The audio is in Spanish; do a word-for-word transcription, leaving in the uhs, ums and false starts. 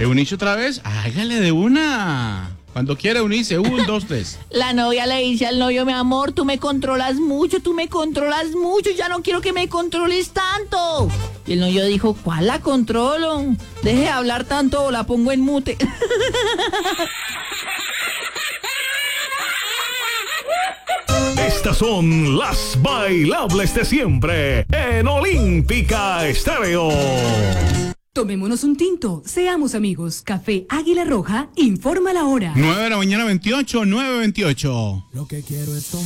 ¿Eunice otra vez? Hágale de una. Cuando quiera Eunice, un, dos, tres. La novia le dice al novio, mi amor, tú me controlas mucho, tú me controlas mucho, ya no quiero que me controles tanto. Y el novio dijo, ¿cuál la controlo? Deje de hablar tanto o la pongo en mute. Estas son las bailables de siempre en Olímpica Estéreo. Tomémonos un tinto, seamos amigos. Café Águila Roja informa la hora. nueve de la mañana, veintiocho, nueve veintiocho. Lo que quiero es